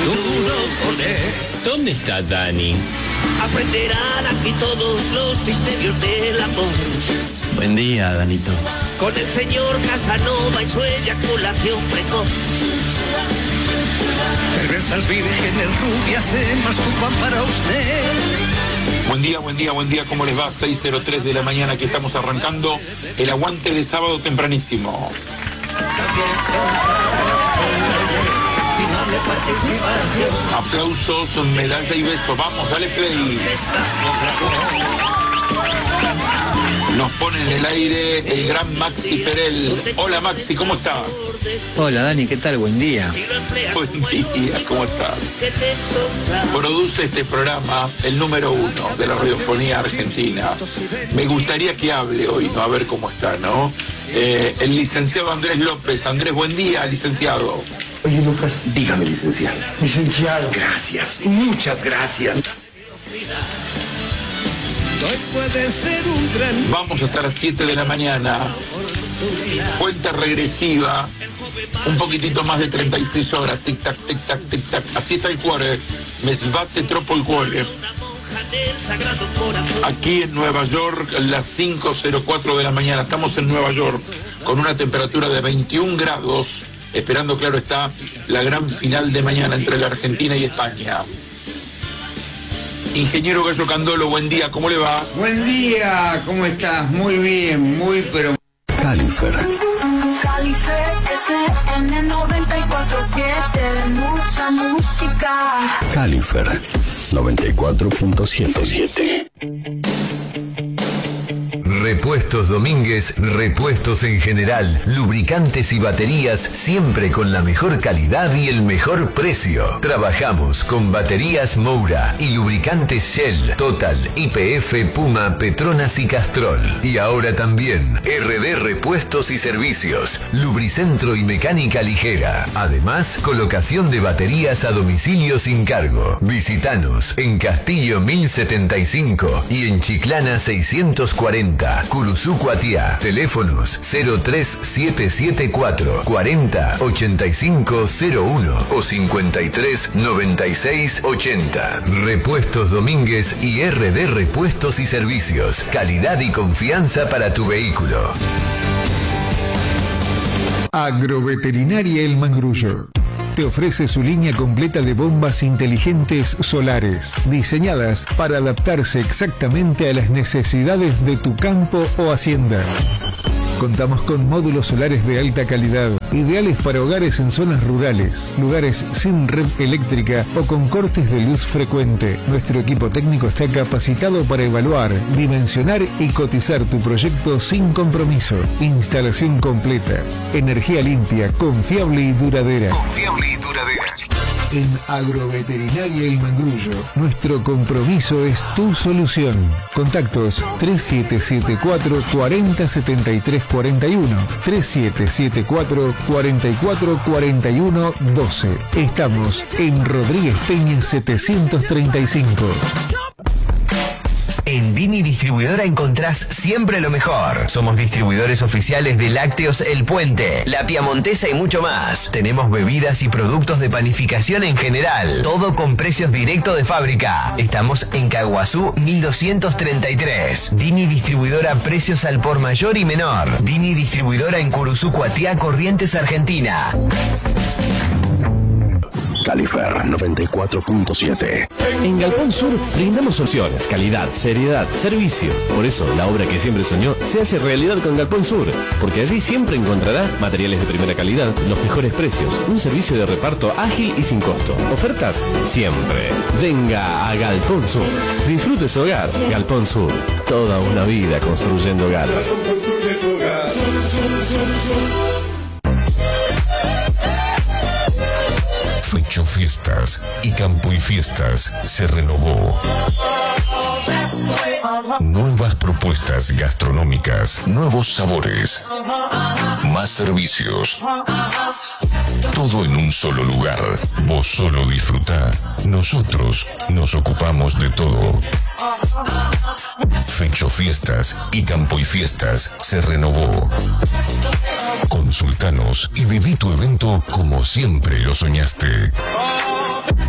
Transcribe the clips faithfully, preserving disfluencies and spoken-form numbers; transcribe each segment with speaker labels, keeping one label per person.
Speaker 1: duro con él.
Speaker 2: ¿Dónde está Dani?
Speaker 1: Aprenderán aquí todos los misterios del amor.
Speaker 3: Buen día, Danito.
Speaker 1: Con el señor Casanova y su eyaculación precoz. Perversas vírgenes rubias se masturban para usted.
Speaker 4: Buen día, buen día, buen día, ¿cómo les va? seis cero tres de la mañana que estamos arrancando el aguante de sábado tempranísimo. Aplausos, medalla y besos. Vamos, dale play. Nos pone en el aire el gran Maxi Perel. Hola Maxi, ¿cómo estás?
Speaker 3: Hola Dani, ¿qué tal? Buen día.
Speaker 4: Buen día, ¿cómo estás? Produce este programa el número uno de la radiofonía argentina. Me gustaría que hable hoy, ¿no? A ver cómo está, ¿no? Eh, el licenciado Andrés López. Andrés, buen día, licenciado.
Speaker 5: Oye, Lucas, dígame, licenciado. Licenciado.
Speaker 6: Gracias, muchas gracias.
Speaker 4: Vamos a estar a siete de la mañana. Cuenta regresiva. Un poquitito más de treinta y seis horas. Tic tac, tic tac, tic tac. Así está el cuore. Me sbate troppo el cuore. Aquí en Nueva York, las cinco cero cuatro de la mañana. Estamos en Nueva York con una temperatura de veintiún grados. Esperando, claro está, la gran final de mañana entre la Argentina y España. Ingeniero Gallo Candolo, buen día, ¿cómo le va?
Speaker 7: Buen día, ¿cómo estás? Muy bien, muy pero...
Speaker 8: Califer.
Speaker 9: Califer F M noventa y cuatro siete, mucha música.
Speaker 8: Califer noventa y cuatro punto siete.
Speaker 10: Repuestos Domínguez, repuestos en general, lubricantes y baterías, siempre con la mejor calidad y el mejor precio. Trabajamos con baterías Moura y lubricantes Shell, Total, Y P F, Puma, Petronas y Castrol. Y ahora también R D Repuestos y Servicios, Lubricentro y Mecánica Ligera. Además, colocación de baterías a domicilio sin cargo. Visítanos en Castillo mil setenta y cinco y en Chiclana seiscientos cuarenta. Curuzú Cuatiá. Teléfonos cero tres siete siete cuatro cuarenta ochenta y cinco cero uno o cincuenta y tres noventa y seis ochenta. Repuestos Domínguez y R D Repuestos y Servicios. Calidad y confianza para tu vehículo.
Speaker 11: Agroveterinaria El Mangrullo te ofrece su línea completa de bombas inteligentes solares, diseñadas para adaptarse exactamente a las necesidades de tu campo o hacienda. Contamos con módulos solares de alta calidad, ideales para hogares en zonas rurales, lugares sin red eléctrica o con cortes de luz frecuente. Nuestro equipo técnico está capacitado para evaluar, dimensionar y cotizar tu proyecto sin compromiso. Instalación completa, energía limpia, confiable y duradera.
Speaker 10: Confiable y duradera.
Speaker 11: En Agroveterinaria El Mangrullo, nuestro compromiso es tu solución. Contactos tres siete siete cuatro cuarenta setenta y tres cuarenta y uno, tres siete siete cuatro cuarenta y cuatro cuarenta y uno doce. Estamos en Rodríguez Peña setecientos treinta y cinco.
Speaker 12: En Dini Distribuidora encontrás siempre lo mejor. Somos distribuidores oficiales de Lácteos El Puente, La Piamontesa y mucho más. Tenemos bebidas y productos de panificación en general. Todo con precios directos de fábrica. Estamos en Caguazú mil doscientos treinta y tres. Dini Distribuidora, precios al por mayor y menor. Dini Distribuidora en Curuzú Cuatiá, Corrientes, Argentina.
Speaker 8: Califer noventa y cuatro punto siete.
Speaker 2: En Galpón Sur brindamos soluciones, calidad, seriedad, servicio. Por eso la obra que siempre soñó se hace realidad con Galpón Sur, porque allí siempre encontrará materiales de primera calidad, los mejores precios, un servicio de reparto ágil y sin costo. Ofertas siempre. Venga a Galpón Sur. Disfrute su hogar. Galpón Sur. Toda una vida construyendo hogares.
Speaker 10: Fecho Fiestas y Campo y Fiestas se renovó. Nuevas propuestas gastronómicas, nuevos sabores, más servicios. Todo en un solo lugar. Vos solo disfrutá. Nosotros nos ocupamos de todo. Fecho Fiestas y Campo y Fiestas se renovó. Consultanos y viví tu evento como siempre lo soñaste.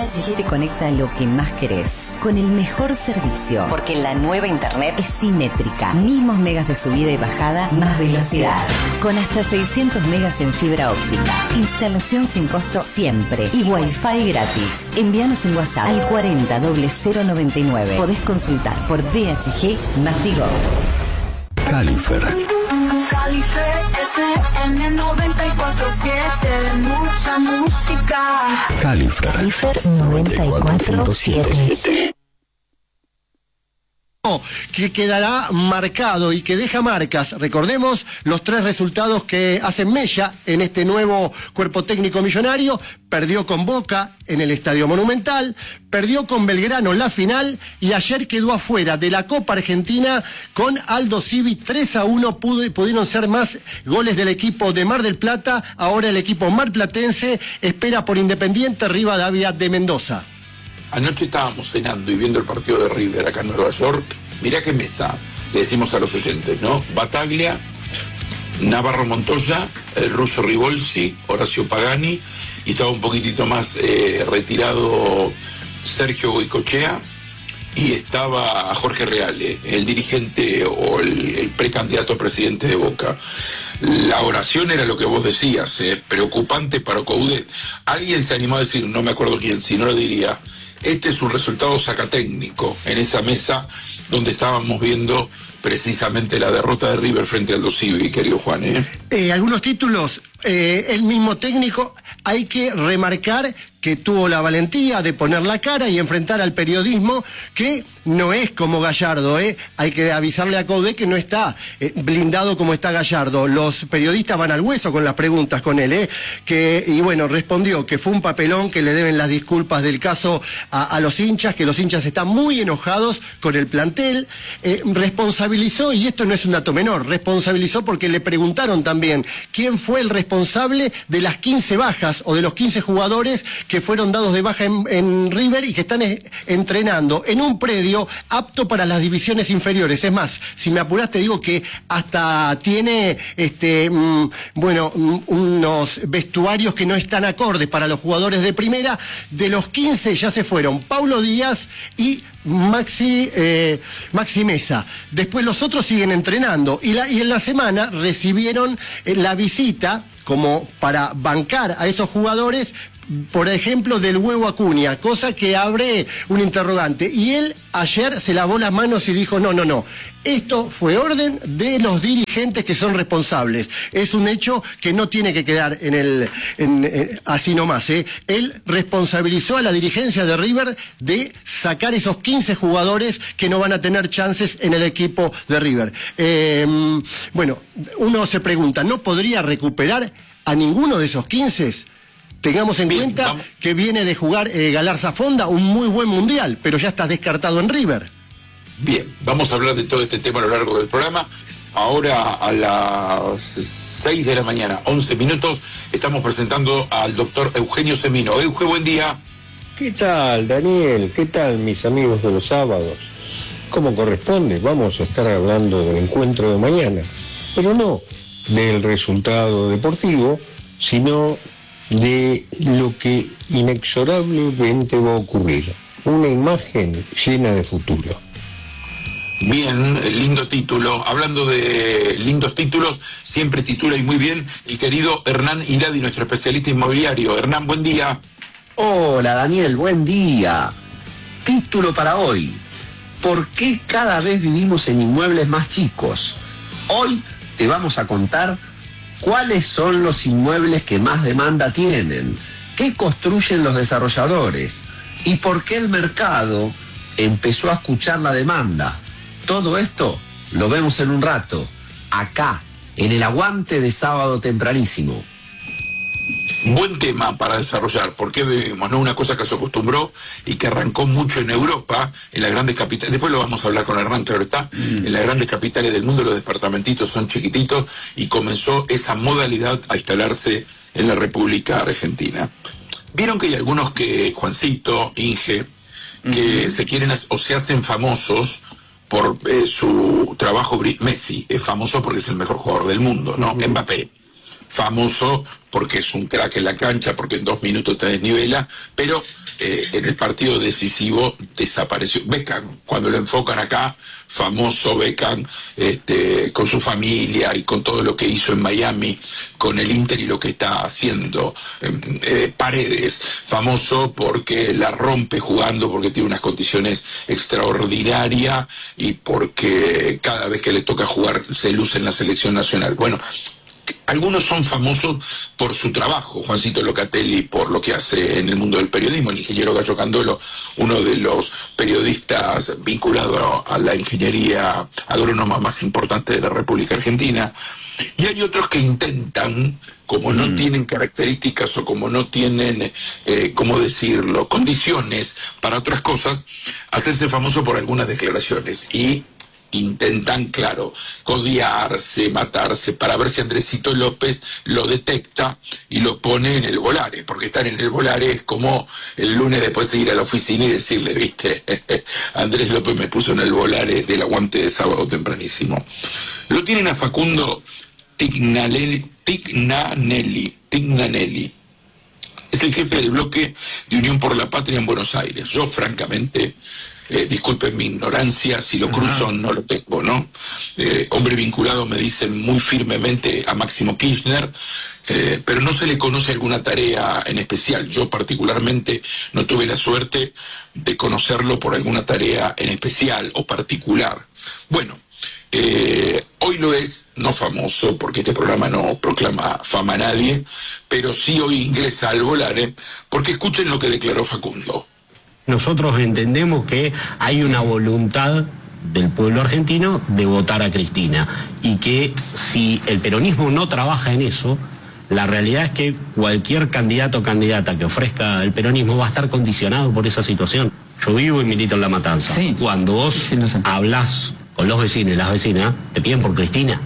Speaker 13: H G te conecta a lo que más querés, con el mejor servicio, porque la nueva internet es simétrica. Mismos megas de subida y bajada, más velocidad. Con hasta seiscientos megas en fibra óptica. Instalación sin costo siempre. Y Wi-Fi gratis. Envíanos un WhatsApp al cuarenta cero noventa y nueve. Podés consultar por D H G más Digo.
Speaker 8: Califer.
Speaker 9: Califer F M noventa y cuatro siete, mucha música.
Speaker 8: Califer.
Speaker 13: Califer noventa y cuatro siete.
Speaker 14: Que quedará marcado y que deja marcas. Recordemos los tres resultados que hacen mella en este nuevo cuerpo técnico millonario. Perdió con Boca en el Estadio Monumental, perdió con Belgrano la final y ayer quedó afuera de la Copa Argentina con Aldo Civi. Tres a uno pudo, pudieron ser más goles del equipo de Mar del Plata. Ahora el equipo marplatense espera por Independiente Rivadavia de Mendoza.
Speaker 4: Anoche estábamos cenando y viendo el partido de River acá en Nueva York. Mirá qué mesa, le decimos a los oyentes, ¿no? Bataglia, Navarro Montoya, el ruso Ribolsi, Horacio Pagani, y estaba un poquitito más eh, retirado Sergio Goicochea, y estaba Jorge Reale, el dirigente o el, el precandidato a presidente de Boca. La oración era lo que vos decías, eh, preocupante para Coudet. Alguien se animó a decir, no me acuerdo quién, si no lo diría, este es un resultado sacatécnico en esa mesa donde estábamos viendo precisamente la derrota de River frente al Aldo Civi, querido Juan. ¿eh?
Speaker 14: Eh, algunos títulos, eh, el mismo técnico, hay que remarcar que tuvo la valentía de poner la cara y enfrentar al periodismo, que no es como Gallardo, ¿eh? Hay que avisarle a Coudet que no está eh, blindado como está Gallardo. Los periodistas van al hueso con las preguntas con él, ¿eh? Que, y bueno, respondió que fue un papelón, que le deben las disculpas del caso a, a los hinchas, que los hinchas están muy enojados con el plantel. Eh, responsabilizó, y esto no es un dato menor, responsabilizó porque le preguntaron también quién fue el responsable de las quince bajas o de los quince jugadores que fueron dados de baja en, en River y que están eh, entrenando en un predio apto para las divisiones inferiores. Es más, si me apurás te digo que hasta tiene este mmm, bueno mmm, unos vestuarios que no están acordes para los jugadores de primera. De los quince ya se fueron Paulo Díaz y Maxi, eh, Maxi Mesa. Después los otros siguen entrenando y, la, y en la semana recibieron eh, la visita como para bancar a esos jugadores, por ejemplo, del Huevo Acuña, cosa que abre un interrogante. Y él ayer se lavó las manos y dijo, no, no, no, esto fue orden de los dirigentes que son responsables. Es un hecho que no tiene que quedar en el en, en, así nomás. ¿eh? Él responsabilizó a la dirigencia de River de sacar esos quince jugadores que no van a tener chances en el equipo de River. Eh, bueno, uno se pregunta, ¿no podría recuperar a ninguno de esos quince? Tengamos en Bien, cuenta vamos. que viene de jugar eh, Galarza Fonda, un muy buen mundial, pero ya está descartado en River.
Speaker 4: Bien, vamos a hablar de todo este tema a lo largo del programa. Ahora a las seis de la mañana, once minutos, estamos presentando al doctor Eugenio Semino. Euge, buen día.
Speaker 15: ¿Qué tal, Daniel? ¿Qué tal, mis amigos de los sábados? Como corresponde, vamos a estar hablando del encuentro de mañana, pero no del resultado deportivo, sino de lo que inexorablemente va a ocurrir. Una imagen llena de futuro.
Speaker 4: Bien, lindo título. Hablando de lindos títulos, siempre titula y muy bien el querido Hernán Iradi, nuestro especialista inmobiliario. Hernán, buen día.
Speaker 16: Hola, Daniel, buen día. Título para hoy: ¿por qué cada vez vivimos en inmuebles más chicos? Hoy te vamos a contar ¿cuáles son los inmuebles que más demanda tienen? ¿Qué construyen los desarrolladores? ¿Y por qué el mercado empezó a escuchar la demanda? Todo esto lo vemos en un rato, acá, en el aguante de sábado tempranísimo.
Speaker 4: Buen tema para desarrollar, porque vivimos, ¿no? Una cosa que se acostumbró y que arrancó mucho en Europa, en las grandes capitales, después lo vamos a hablar con Hernán, claro está, mm. en las grandes capitales del mundo los departamentitos son chiquititos y comenzó esa modalidad a instalarse en la República Argentina. Vieron que hay algunos que, Juancito, Inge, que mm. se quieren o se hacen famosos por eh, su trabajo. Messi es famoso porque es el mejor jugador del mundo, ¿no? Mm. Mbappé. famoso porque es un crack en la cancha, porque en dos minutos te desnivela, pero eh, en el partido decisivo desapareció. Beckham, cuando lo enfocan acá, famoso Beckham, este, con su familia y con todo lo que hizo en Miami, con el Inter y lo que está haciendo. Eh, Paredes, famoso porque la rompe jugando, porque tiene unas condiciones extraordinarias y porque cada vez que le toca jugar se luce en la selección nacional. Bueno, algunos son famosos por su trabajo, Juancito Locatelli por lo que hace en el mundo del periodismo, el ingeniero Gallo Candolo, uno de los periodistas vinculados a la ingeniería agrónoma más importante de la República Argentina, y hay otros que intentan, como no mm. tienen características o como no tienen, eh, ¿cómo decirlo?, condiciones para otras cosas, hacerse famoso por algunas declaraciones, y intentan, claro, codiarse, matarse, para ver si Andresito López lo detecta y lo pone en el volare, porque estar en el volare es como el lunes después de ir a la oficina y decirle, viste, Andrés López me puso en el volare del aguante de sábado tempranísimo. Lo tienen a Facundo Tignanelli, Tignanelli, Tignanelli. Es el jefe del bloque de Unión por la Patria en Buenos Aires. Yo, francamente, Eh, disculpen mi ignorancia, si lo cruzo no lo tengo, ¿no? Eh, hombre vinculado, me dicen muy firmemente a Máximo Kirchner, eh, pero no se le conoce alguna tarea en especial. Yo particularmente no tuve la suerte de conocerlo por alguna tarea en especial o particular. Bueno, eh, hoy lo es, no famoso, porque este programa no proclama fama a nadie, pero sí hoy ingresa al volare, porque escuchen lo que declaró Facundo.
Speaker 17: Nosotros entendemos que hay una voluntad del pueblo argentino de votar a Cristina y que si el peronismo no trabaja en eso, la realidad es que cualquier candidato o candidata que ofrezca el peronismo va a estar condicionado por esa situación. Yo vivo y milito en La Matanza. Sí. Cuando vos sí, no sé. hablas con los vecinos y las vecinas, te piden por Cristina.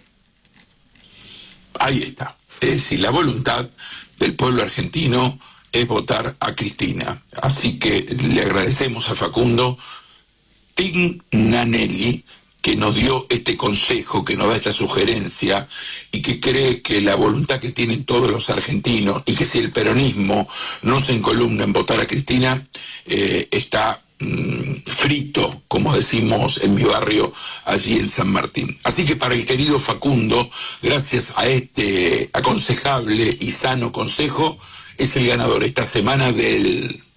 Speaker 4: Ahí está. Es decir, la voluntad del pueblo argentino es votar a Cristina. Así que le agradecemos a Facundo Tignanelli que nos dio este consejo, que nos da esta sugerencia y que cree que la voluntad que tienen todos los argentinos y que si el peronismo no se encolumna en votar a Cristina, eh, está mmm, frito, como decimos en mi barrio, allí en San Martín. Así que para el querido Facundo, gracias a este aconsejable y sano consejo, es el ganador esta semana del